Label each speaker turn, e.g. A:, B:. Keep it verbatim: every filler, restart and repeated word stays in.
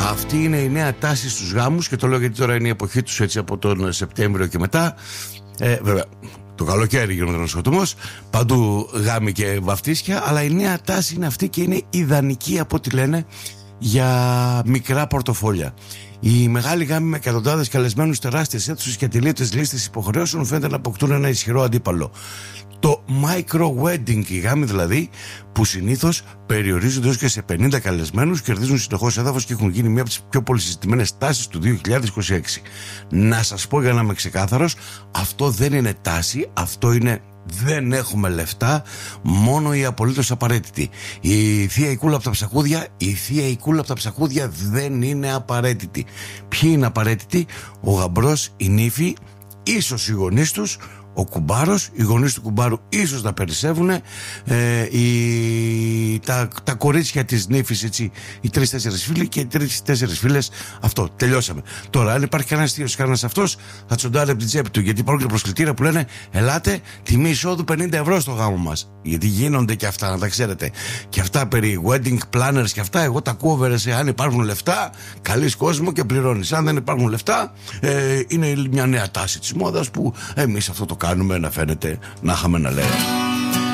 A: Αυτή είναι η νέα τάση στους γάμους, και το λέω γιατί τώρα είναι η εποχή τους, έτσι, από τον Σεπτέμβριο και μετά. Ε, βέβαια, το καλοκαίρι γίνονται ένας σκοτωμός, παντού γάμοι και βαφτίσια, αλλά η νέα τάση είναι αυτή και είναι ιδανική από ό,τι λένε για μικρά πορτοφόλια. Οι μεγάλοι γάμοι με εκατοντάδες καλεσμένους, τεράστιες αίθουσες και ατελείωτες λίστες υποχρεώσεων φαίνεται να αποκτούν ένα ισχυρό αντίπαλο. Το micro wedding, οι γάμοι δηλαδή που συνήθως περιορίζονται ως και σε πενήντα καλεσμένους, κερδίζουν συνεχώς έδαφος και έχουν γίνει μία από τις πιο πολυσυζητημένες τάσεις του δύο χιλιάδες είκοσι έξι. Να σας πω, για να είμαι ξεκάθαρος, αυτό δεν είναι τάση, αυτό είναι δεν έχουμε λεφτά, μόνο οι απολύτως απαραίτητοι. Η θεία η κούλα από τα ψαχούδια, η θεία η κούλα από τα ψαχούδια δεν είναι απαραίτητη. Ποιοι είναι απαραίτητοι? Ο γαμπρός, η νύφη, ίσως οι γονείς τους, ο κουμπάρος, οι γονείς του κουμπάρου ίσως να περισσεύουν, ε, οι, τα, τα κορίτσια της νύφης, έτσι, οι τρεις-τέσσερις φίλοι και οι τρεις-τέσσερις φίλες. Αυτό, τελειώσαμε. Τώρα, αν υπάρχει κανένας θείος κανένας αυτός, θα τσοντάρει από την τσέπη του, γιατί υπάρχουν και προσκλητήρια που λένε ελάτε, τιμή εισόδου πενήντα ευρώ στο γάμο μας. Γιατί γίνονται και αυτά, να τα ξέρετε. Και αυτά περί wedding planners και αυτά, εγώ τα ακούω βερεσέ. Αν υπάρχουν λεφτά, καλείς κόσμο και πληρώνεις. Αν δεν υπάρχουν λεφτά, ε, είναι μια νέα τάση της μόδας που εμείς αυτό το κάνουμε να φαίνεται να είχαμε να λέμε.